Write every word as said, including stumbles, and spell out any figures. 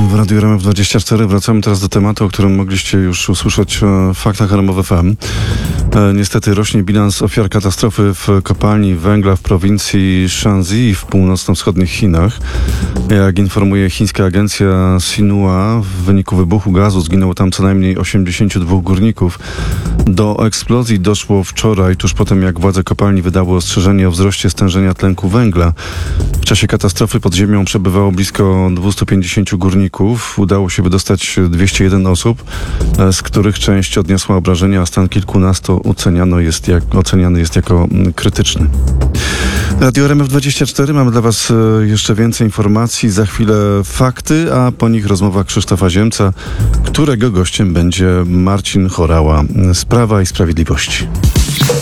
w Radiu R M F dwadzieścia cztery. Wracamy teraz do tematu, o którym mogliście już usłyszeć w faktach R M F F M. E, niestety rośnie bilans ofiar katastrofy w kopalni węgla w prowincji Shanxi w północno-wschodnich Chinach. Jak informuje chińska agencja Xinhua, w wyniku wybuchu gazu zginęło tam co najmniej osiemdziesięciu dwóch górników. Do eksplozji doszło wczoraj, tuż po tym jak władze kopalni wydały ostrzeżenie o wzroście stężenia tlenku węgla. W czasie katastrofy pod ziemią przebywało blisko dwieście pięćdziesięciu górników. Udało się wydostać dwieście jeden osób, z których część odniosła obrażenia, a stan kilkunastu oceniano jest jak, oceniany jest jako krytyczny. Radio R M F dwadzieścia cztery. Mamy dla Was jeszcze więcej informacji. Za chwilę fakty, a po nich rozmowa Krzysztofa Ziemca, którego gościem będzie Marcin Horała z Prawa i Sprawiedliwości.